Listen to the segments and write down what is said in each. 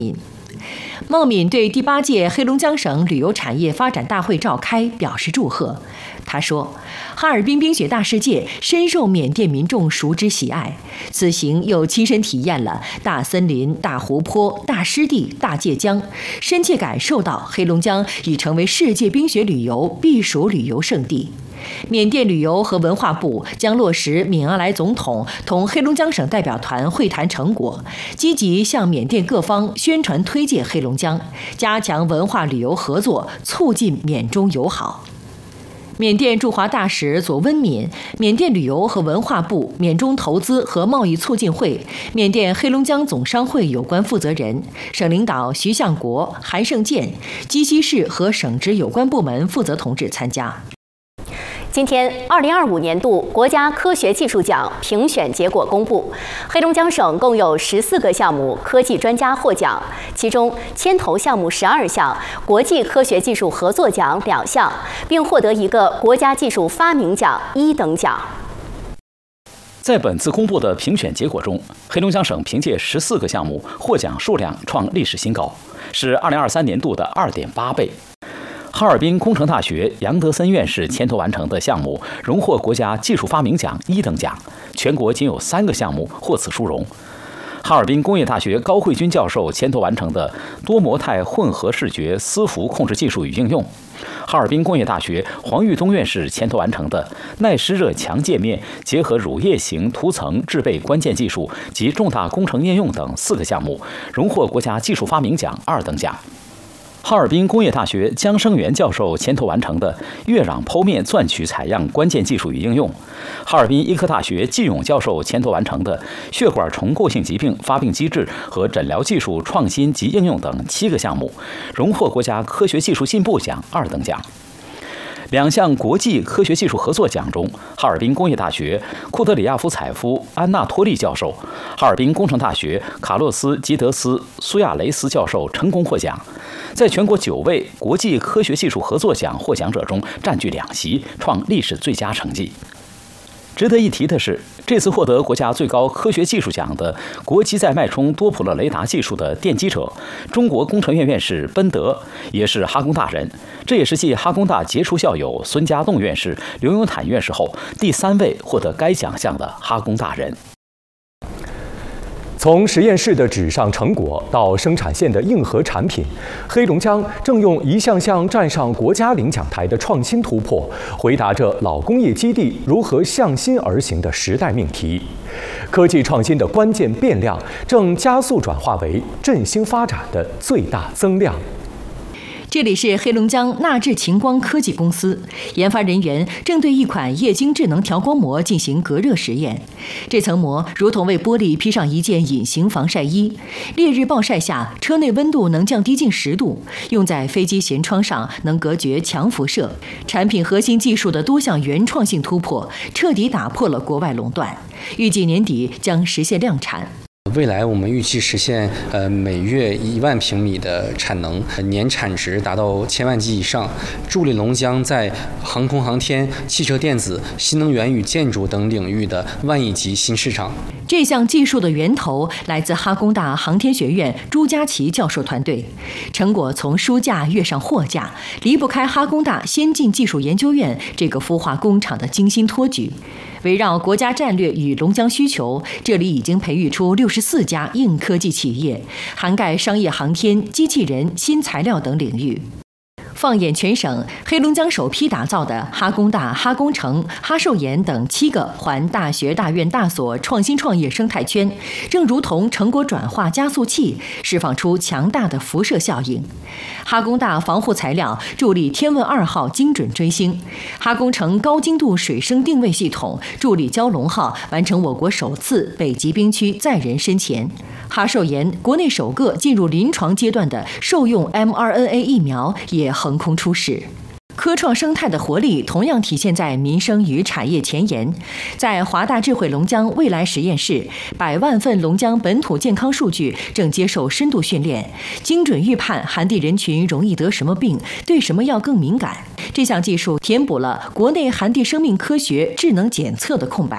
孟敏对第8届黑龙江省旅游产业发展大会召开表示祝贺。他说，哈尔滨冰雪大世界深受缅甸民众熟知喜爱，此行又亲身体验了大森林、大湖泊、大湿地、大界江，深切感受到黑龙江已成为世界冰雪旅游避暑旅游胜地。缅甸旅游和文化部将落实敏昂莱总统同黑龙江省代表团会谈成果，积极向缅甸各方宣传推介黑龙江，加强文化旅游合作，促进缅中友好。缅甸驻华大使左温敏、缅甸旅游和文化部、缅中投资和贸易促进会、缅甸黑龙江总商会有关负责人、省领导徐向国、韩胜建、鸡西市和省直有关部门负责同志参加。 今天，2025年度国家科学技术奖评选结果公布，黑龙江省共有14个项目科技专家获奖，其中牵头项目12项，国际科学技术合作奖2项，并获得1个国家技术发明奖1等奖。 在本次公布的评选结果中，黑龙江省凭借14个项目获奖数量创历史新高，是2023年度的2.8倍。哈尔滨工程大学杨德森院士牵头完成的项目荣获国家技术发明奖1等奖，全国仅有3个项目获此殊荣。哈尔滨工业大学高慧君教授牵头完成的多模态混合视觉私服控制技术与应用，哈尔滨工业大学黄玉东院士牵头完成的耐湿热强界面结合乳液型涂层制备关键技术及重大工程应用等4个项目，荣获国家技术发明奖2等奖。哈尔滨工业大学姜生元教授牵头完成的月壤剖面钻取采样关键技术与应用，哈尔滨医科大学季勇教授牵头完成的血管重构性疾病发病机制和诊疗技术创新及应用等7个项目，荣获国家科学技术进步奖2等奖。2项国际科学技术合作奖中，哈尔滨工业大学库德里亚夫采夫安纳托利教授、哈尔滨工程大学卡洛斯吉德斯苏亚雷斯教授成功获奖，在全国9位国际科学技术合作奖获奖者中占据2席，创历史最佳成绩。值得一提的是，这次获得国家最高科学技术奖的国际在脉冲多普勒雷达技术的奠基者，中国工程院院士奔德，也是哈工大人。这也是继哈工大杰出校友孙家栋院士、刘永坦院士后第3位获得该奖项的哈工大人。 从实验室的纸上成果到生产线的硬核产品，黑龙江正用一项项站上国家领奖台的创新突破，回答着老工业基地如何向心而行的时代命题。科技创新的关键变量正加速转化为振兴发展的最大增量。 这里是黑龙江纳智晴光科技公司，研发人员正对一款液晶智能调光膜进行隔热实验。这层膜如同为玻璃披上一件隐形防晒衣，烈日暴晒下，车内温度能降低近10度，用在飞机舷窗上能隔绝强辐射。产品核心技术的多项原创性突破，彻底打破了国外垄断，预计年底将实现量产。 未来我们预计实现每月1万平米的产能，年产值达到1000万级以上，助力龙江在航空航天、汽车电子、新能源与建筑等领域的万亿级新市场。 这项技术的源头来自哈工大航天学院朱家琪教授团队，成果从书架跃上货架，离不开哈工大先进技术研究院这个孵化工厂的精心托举。围绕国家战略与龙江需求，这里已经培育出64家硬科技企业，涵盖商业航天、机器人、新材料等领域。放眼全省，黑龙江首批打造的哈工大、哈工程、哈寿研等7个环大学、大院、大所创新创业生态圈，正如同成果转化加速器，释放出强大的辐射效应。哈工大防护材料助力天问2号精准追星，哈工程高精度水声定位系统助力蛟龙号完成我国首次北极冰区载人深潜。哈寿研国内首个进入临床阶段的兽用 mRNA 疫苗也横空出世。科创生态的活力同样体现在民生与产业前沿。在华大智慧龙江未来实验室，100万份龙江本土健康数据正接受深度训练，精准预判寒地人群容易得什么病，对什么药更敏感。这项技术填补了国内寒地生命科学智能检测的空白。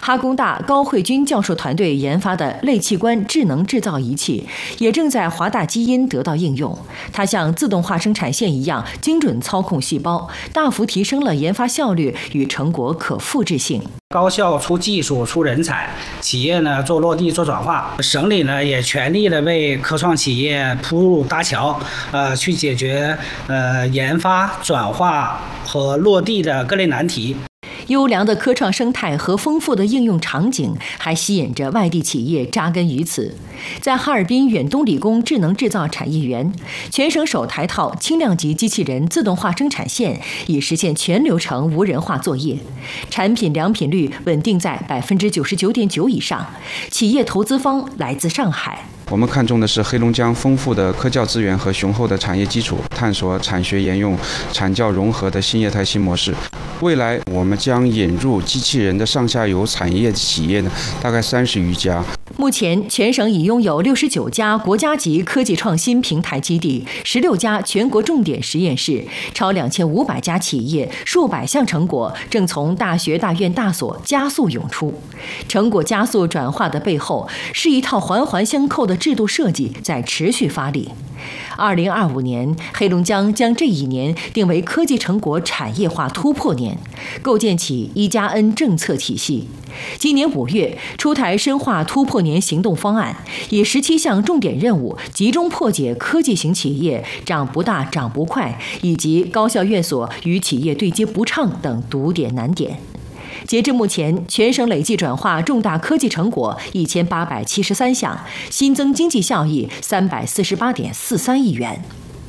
哈工大高慧君教授团队研发的类器官智能制造仪器，也正在华大基因得到应用。它像自动化生产线一样精准操控细胞，大幅提升了研发效率与成果可复制性。 高校出技术出人才，企业呢做落地做转化，省里呢也全力的为科创企业铺路搭桥，去解决研发转化和落地的各类难题。 优良的科创生态和丰富的应用场景，还吸引着外地企业扎根于此。在哈尔滨远东理工智能制造产业园，全省首台套轻量级机器人自动化生产线，已实现全流程无人化作业，产品良品率稳定在99.9%以上。企业投资方来自上海。 我们看重的是黑龙江丰富的科教资源和雄厚的产业基础，探索产学研用、产教融合的新业态新模式。未来我们将引入机器人的上下游产业企业呢，大概30余家。 目前，全省已拥有69家国家级科技创新平台基地，16家全国重点实验室，超2500家企业，数百项成果正从大学、大院、大所加速涌出。成果加速转化的背后，是一套环环相扣的制度设计在持续发力。2025年，黑龙江将这一年定为科技成果产业化突破年，构建起1+N 政策体系。今年5月出台深化突破年行动方案，以17项重点任务集中破解科技型企业涨不大、涨不快，以及高校院所与企业对接不畅等堵点难点。截至目前，全省累计转化重大科技成果1873项，新增经济效益348.43亿元。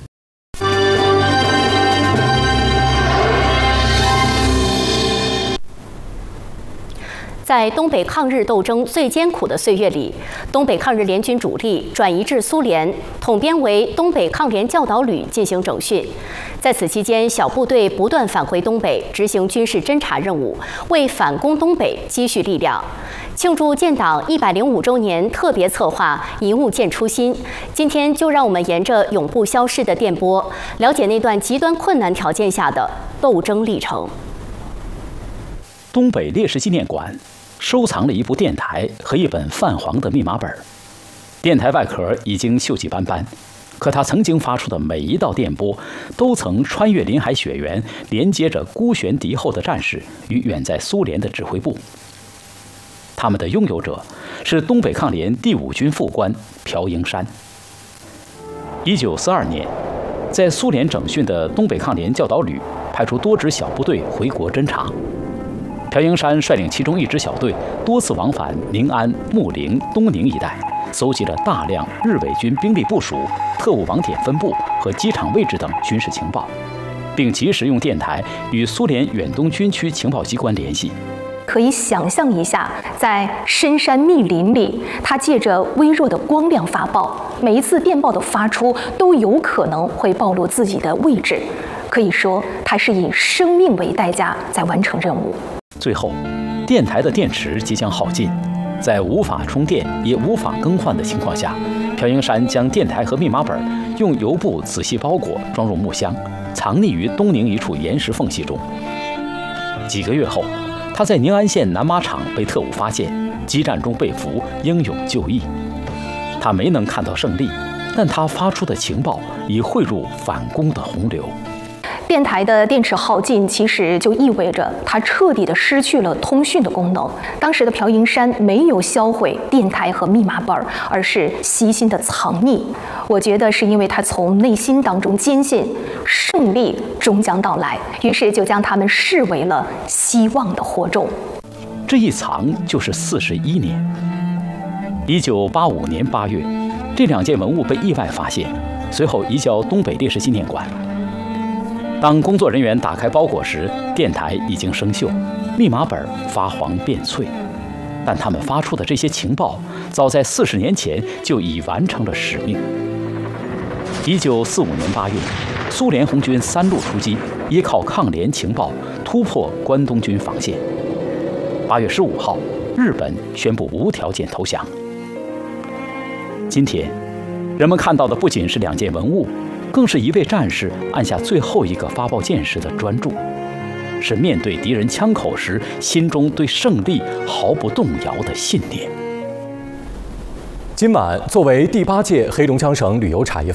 在东北抗日斗争最艰苦的岁月里，东北抗日联军主力转移至苏联，统编为东北抗联教导旅进行整训。在此期间，小部队不断返回东北执行军事侦察任务，为反攻东北积蓄力量。庆祝建党105周年特别策划“一物见初心”，今天就让我们沿着永不消逝的电波，了解那段极端困难条件下的斗争历程。 东北烈士纪念馆收藏了一部电台和一本泛黄的密码本。电台外壳已经锈迹斑斑，可它曾经发出的每一道电波，都曾穿越林海雪原，连接着孤悬敌后的战士与远在苏联的指挥部。他们的拥有者是东北抗联第5军副官朴英山。1942年，在苏联整训的东北抗联教导旅派出多支小部队回国侦察。朴英山率领其中一支小队多次往返宁安、木陵、东宁一带，搜集了大量日伪军兵力部署、特务网点分布和机场位置等军事情报，并及时用电台与苏联远东军区情报机关联系。 可以想象一下，在深山密林里，它借着微弱的光亮发报，每一次电报的发出都有可能会暴露自己的位置。可以说，它是以生命为代价在完成任务。 最后，电台的电池即将耗尽，在无法充电也无法更换的情况下，朴英山将电台和密码本用油布仔细包裹，装入木箱，藏匿于东宁一处岩石缝隙中。几个月后，他在宁安县南马场被特务发现，激战中被俘，英勇就义。他没能看到胜利，但他发出的情报已汇入反攻的洪流。 电台的电池耗尽，其实就意味着它彻底的失去了通讯的功能。当时的朴英山没有销毁电台和密码本，而是悉心的藏匿。我觉得是因为他从内心当中坚信胜利终将到来，于是就将他们视为了希望的火种。 这一藏就是41年。1985年8月，这2件文物被意外发现，随后移交东北烈士纪念馆。当工作人员打开包裹时，电台已经生锈，密码本发黄变脆，但他们发出的这些情报，早在40年前就已完成了使命。1945年8月，苏联红军3路出击，依靠抗联情报突破关东军防线。8月15号，日本宣布无条件投降。今天，人们看到的不仅是2件文物，更是一位战士按下最后一个发报键时的专注。 是面对敌人枪口时，心中对胜利毫不动摇的信念。 今晚作为第8届黑龙江省旅游产业